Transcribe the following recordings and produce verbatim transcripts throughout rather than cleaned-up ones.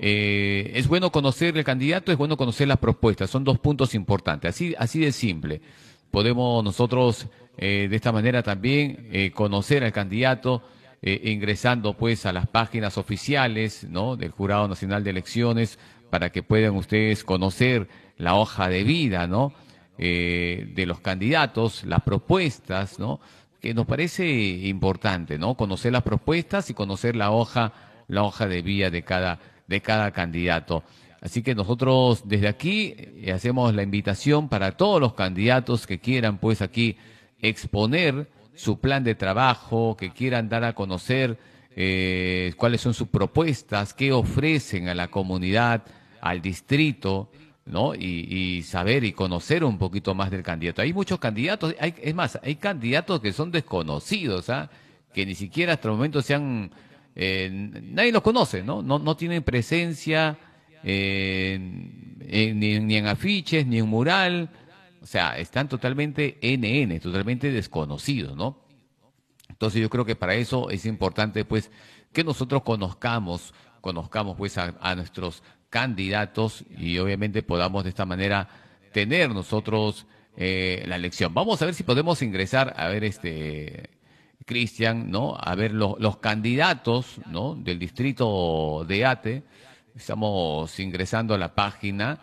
eh, es bueno conocer el candidato, es bueno conocer las propuestas, son dos puntos importantes, así, así de simple. Podemos nosotros eh, de esta manera también eh, conocer al candidato eh, ingresando pues a las páginas oficiales, ¿no?, del Jurado Nacional de Elecciones para que puedan ustedes conocer la hoja de vida, ¿no?, eh, de los candidatos, las propuestas, ¿no?, que nos parece importante, ¿no?, conocer las propuestas y conocer la hoja, la hoja de vida de cada, de cada candidato. Así que nosotros desde aquí eh, hacemos la invitación para todos los candidatos que quieran pues aquí exponer su plan de trabajo, que quieran dar a conocer eh, cuáles son sus propuestas, qué ofrecen a la comunidad, al distrito, ¿no? Y, y saber y conocer un poquito más del candidato. Hay muchos candidatos, hay, es más, hay candidatos que son desconocidos, ¿ah? Que ni siquiera hasta el momento se han, eh, nadie los conoce, ¿no? No, no tienen presencia eh, en- ni, ni en afiches, ni en mural. O sea, están totalmente N N, totalmente desconocidos, ¿no? Entonces yo creo que para eso es importante pues que nosotros conozcamos, conozcamos pues a, a nuestros candidatos y obviamente podamos de esta manera tener nosotros eh, la elección. Vamos a ver si podemos ingresar a ver este Cristian, ¿no? A ver los, los candidatos, ¿no?, del distrito de Ate. Estamos ingresando a la página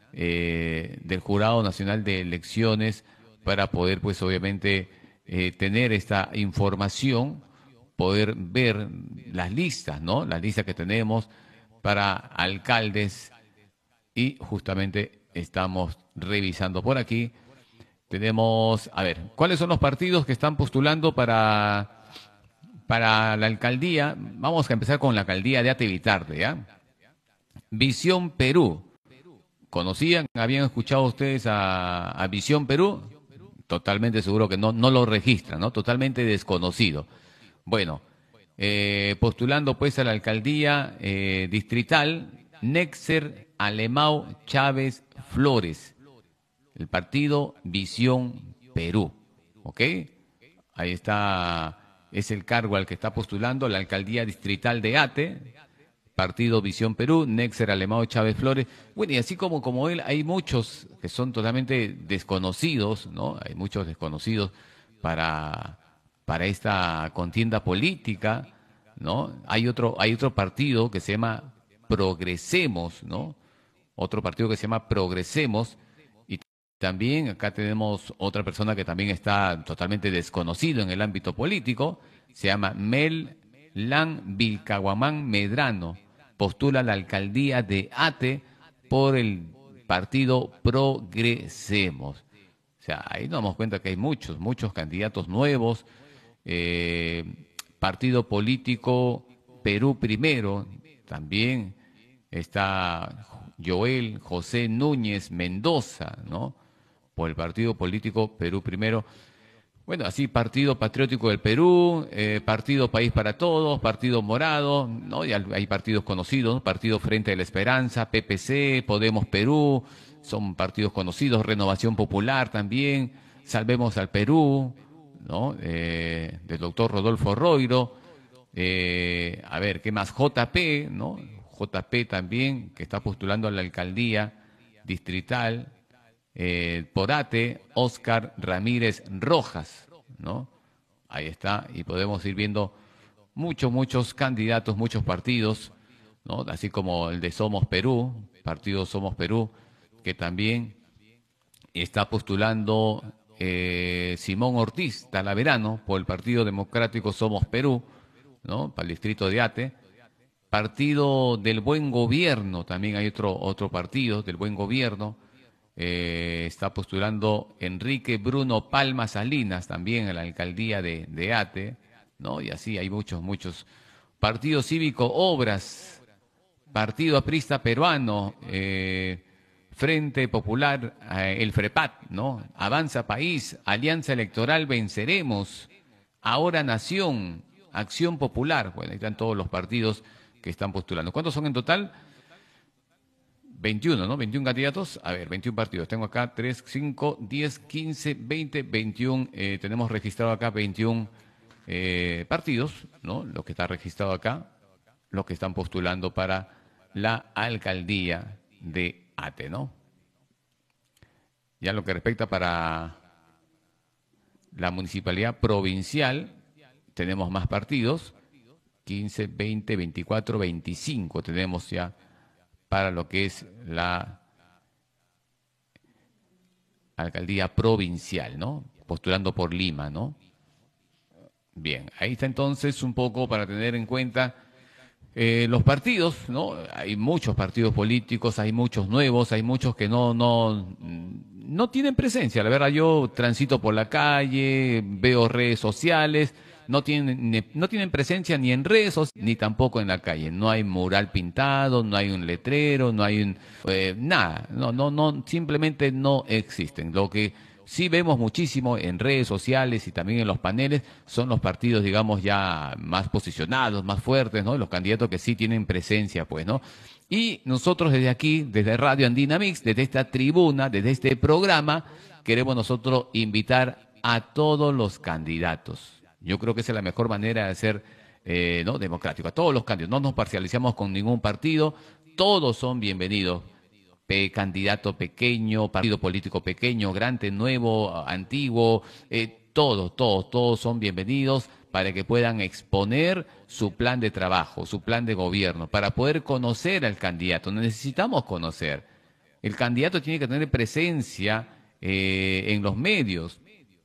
eh, del Jurado Nacional de Elecciones para poder, pues, obviamente, eh, tener esta información, poder ver las listas, ¿no? Las listas que tenemos para alcaldes y justamente estamos revisando por aquí. Tenemos, a ver, ¿cuáles son los partidos que están postulando para, para la alcaldía? Vamos a empezar con la alcaldía de Ate Bitarte, ¿ya? Visión Perú. ¿Conocían, habían escuchado ustedes a, a Visión Perú? Totalmente seguro que no, no lo registran, ¿no? Totalmente desconocido. Bueno, eh, postulando pues a la alcaldía eh, distrital, Nexer Alemão Chávez Flores, el partido Visión Perú, ¿ok? Ahí está, es el cargo al que está postulando la alcaldía distrital de Ate, Partido Visión Perú, Nexer Alemão Chávez Flores. Bueno, y así como, como él, hay muchos que son totalmente desconocidos, ¿no? Hay muchos desconocidos para, para esta contienda política, ¿no? Hay otro, hay otro partido que se llama Progresemos, ¿no? Otro partido que se llama Progresemos. Y también acá tenemos otra persona que también está totalmente desconocido en el ámbito político, se llama Mel Lan Vilcahuamán Medrano, postula la alcaldía de Ate por el partido Progresemos. O sea, ahí nos damos cuenta que hay muchos, muchos candidatos nuevos. Eh, partido político Perú Primero, también está Joel José Núñez Mendoza, ¿no? Por el partido político Perú Primero. Bueno, así Partido Patriótico del Perú, eh, Partido País para Todos, Partido Morado, ¿no? Y hay partidos conocidos, ¿no? Partido Frente de la Esperanza, P P C, Podemos Perú, son partidos conocidos, Renovación Popular también, Salvemos al Perú, ¿no? Eh, del doctor Rodolfo Roiro, eh, a ver, ¿qué más? J P, ¿no? J P también, que está postulando a la alcaldía distrital, eh, Porate, Oscar Ramírez Rojas, ¿no? Ahí está, y podemos ir viendo muchos, muchos candidatos, muchos partidos, ¿no? Así como el de Somos Perú, Partido Somos Perú, que también está postulando eh, Simón Ortiz Talaverano por el Partido Democrático Somos Perú, ¿no? Para el distrito de Ate. Partido del Buen Gobierno, también hay otro, otro partido del Buen Gobierno. Eh, está postulando Enrique Bruno Palma Salinas también a la alcaldía de, de Ate, ¿no? Y así hay muchos, muchos. Partido Cívico Obras, Partido Aprista Peruano, eh, Frente Popular, eh, el FREPAT, ¿no? Avanza País, Alianza Electoral Venceremos, Ahora Nación, Acción Popular. Bueno, ahí están todos los partidos que están postulando. ¿Cuántos son en total? veintiuno, ¿no? veintiún candidatos. A ver, veintiún partidos. Tengo acá tres, cinco, diez, quince, veinte, veintiún. Eh, tenemos registrado acá veintiún eh, partidos, ¿no? Lo que está registrado acá, los que están postulando para la alcaldía de Ate, ¿no? Ya lo que respecta para la municipalidad provincial, tenemos más partidos, quince, veinte, veinticuatro, veinticinco tenemos ya para lo que es la alcaldía provincial, ¿no? Postulando por Lima, ¿no? Bien, ahí está entonces un poco para tener en cuenta eh, los partidos, ¿no? Hay muchos partidos políticos, hay muchos nuevos, hay muchos que no, no, no tienen presencia. La verdad, yo transito por la calle, veo redes sociales, no tienen, ni- no tienen presencia ni en redes sociales, ni tampoco en la calle. No hay mural pintado, no hay un letrero, no hay un, eh, nada, no, no, no, simplemente no existen. Lo que sí vemos muchísimo en redes sociales y también en los paneles son los partidos, digamos, ya más posicionados, más fuertes, ¿no? Los candidatos que sí tienen presencia, pues, ¿no? Y nosotros desde aquí, desde Radio Andina Mix, desde esta tribuna, desde este programa, queremos nosotros invitar a todos los candidatos. Yo creo que esa es la mejor manera de ser eh, ¿no? democrático. A todos los candidatos. No nos parcializamos con ningún partido. Todos son bienvenidos. Pe- candidato pequeño, partido político pequeño, grande, nuevo, antiguo, eh, todos, todos, todos son bienvenidos para que puedan exponer su plan de trabajo, su plan de gobierno, para poder conocer al candidato. Necesitamos conocer. El candidato tiene que tener presencia eh, en los medios.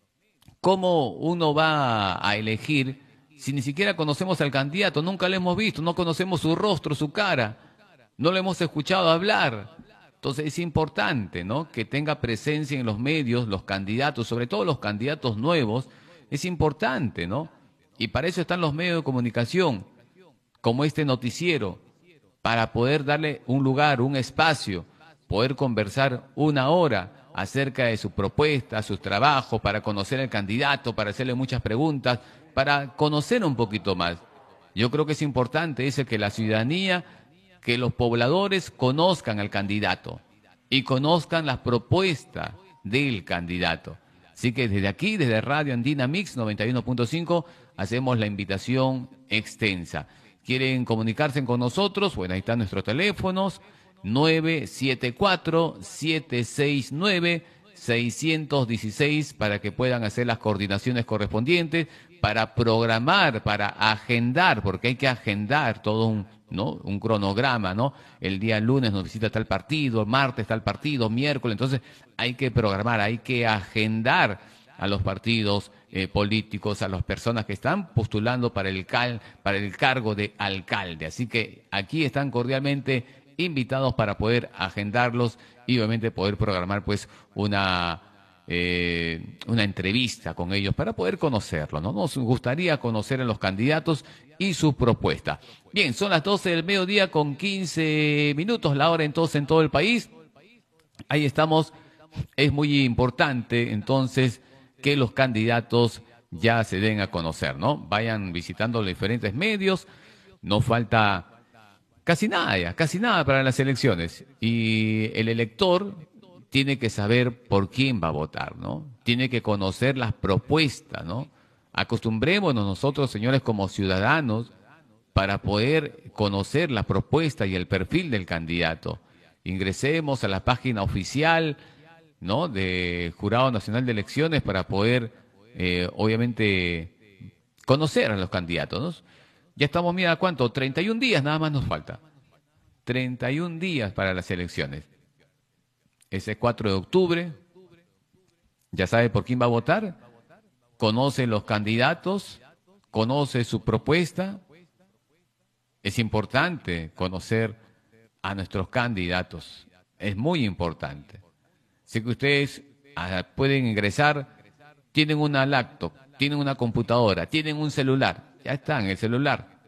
¿Cómo uno va a elegir si ni siquiera conocemos al candidato? Nunca lo hemos visto, no conocemos su rostro, su cara, no lo hemos escuchado hablar. Entonces es importante, ¿no? Que tenga presencia en los medios, los candidatos, sobre todo los candidatos nuevos, es importante, ¿no? Y para eso están los medios de comunicación, como este noticiero, para poder darle un lugar, un espacio, poder conversar una hora acerca de su propuesta, sus trabajos, para conocer al candidato, para hacerle muchas preguntas, para conocer un poquito más. Yo creo que es importante eso, que la ciudadanía, que los pobladores conozcan al candidato y conozcan las propuestas del candidato. Así que desde aquí, desde Radio Andina Mix noventa y uno punto cinco, hacemos la invitación extensa. ¿Quieren comunicarse con nosotros? Bueno, ahí están nuestros teléfonos, nueve siete cuatro, siete seis nueve, seis uno seis, para que puedan hacer las coordinaciones correspondientes, para programar, para agendar, porque hay que agendar todo un, ¿no? un cronograma, ¿no? El día lunes nos visita tal partido, el martes tal partido, miércoles, entonces hay que programar, hay que agendar a los partidos eh, políticos, a las personas que están postulando para el, cal, para el cargo de alcalde. Así que aquí están cordialmente invitados para poder agendarlos y obviamente poder programar pues una, eh, una entrevista con ellos para poder conocerlos, ¿no? Nos gustaría conocer a los candidatos y sus propuestas. Bien, son las doce del mediodía con quince minutos, la hora entonces en todo el país. Ahí estamos. Es muy importante entonces que los candidatos ya se den a conocer, ¿no? Vayan visitando los diferentes medios. No falta casi nada ya, casi nada para las elecciones. Y el elector tiene que saber por quién va a votar, ¿no? Tiene que conocer las propuestas, ¿no? Acostumbrémonos nosotros, señores, como ciudadanos, para poder conocer la propuesta y el perfil del candidato. Ingresemos a la página oficial, ¿no? De Jurado Nacional de Elecciones para poder, eh, obviamente, conocer a los candidatos, ¿no? Ya estamos, mira, ¿cuánto? treinta y un días nada más nos falta. treinta y un días para las elecciones. Ese cuatro de octubre, ya sabe por quién va a votar, conoce los candidatos, conoce su propuesta. Es importante conocer a nuestros candidatos. Es muy importante. Sé que ustedes ah, pueden ingresar, tienen una laptop, tienen una computadora, tienen un celular. Ya está en el celular.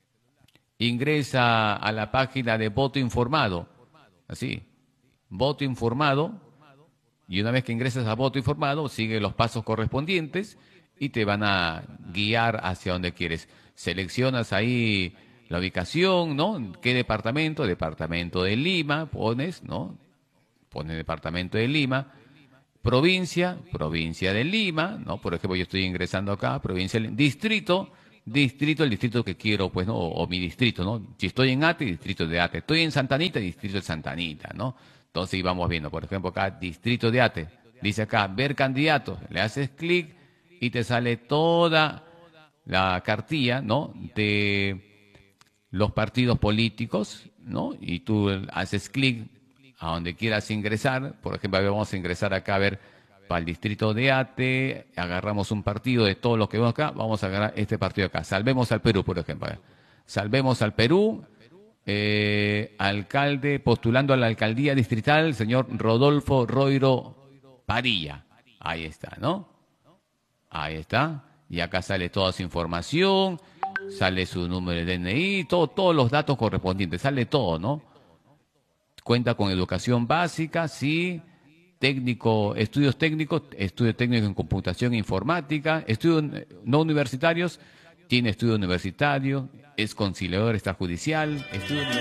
Ingresa a la página de Voto Informado. Así, Voto Informado. Y una vez que ingresas a Voto Informado, sigue los pasos correspondientes y te van a guiar hacia donde quieres. Seleccionas ahí la ubicación, ¿no? ¿Qué departamento? Departamento de Lima, pones, ¿no? Pones departamento de Lima. Provincia, provincia de Lima, ¿no? Por ejemplo, yo estoy ingresando acá, provincia, de Lima. Distrito, distrito, el distrito que quiero, pues, ¿no? O, o mi distrito, ¿no? Si estoy en Ate, distrito de Ate. Estoy en Santanita, distrito de Santanita, ¿no? Entonces íbamos viendo, por ejemplo, acá, distrito de Ate. Dice acá, ver candidatos. Le haces clic y te sale toda la cartilla, ¿no? De los partidos políticos, ¿no? Y tú haces clic a donde quieras ingresar. Por ejemplo, vamos a ingresar acá a ver para el distrito de Ate, agarramos un partido de todos los que vemos acá, vamos a agarrar este partido acá. Salvemos al Perú, por ejemplo. Salvemos al Perú, eh, alcalde, postulando a la alcaldía distrital, el señor Rodolfo Roiro Parilla. Ahí está, ¿no? Ahí está. Y acá sale toda su información, sale su número de D N I, todo, todos los datos correspondientes, sale todo, ¿no? Cuenta con educación básica, sí. Técnico, estudios técnicos, estudios técnicos en computación e informática, estudios no universitarios, tiene estudio universitario, es conciliador extrajudicial, estudio